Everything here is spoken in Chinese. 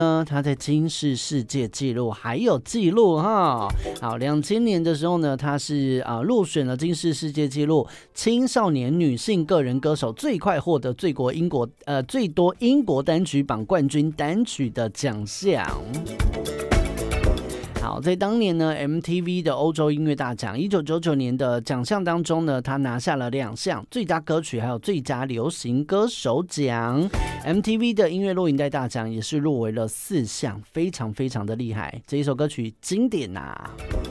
他在金氏世界纪录还有纪录哈。好，2000年的时候呢，他是入选了金氏世界纪录青少年女性个人歌手最快获得最多英国单曲榜冠军单曲的奖项。好，在当年呢 ，MTV 的欧洲音乐大奖1999年的奖项当中呢，他拿下了2项最佳歌曲还有最佳流行歌手奖。MTV 的音乐录影带大奖也是入围了4项，非常非常的厉害。这一首歌曲经典啊。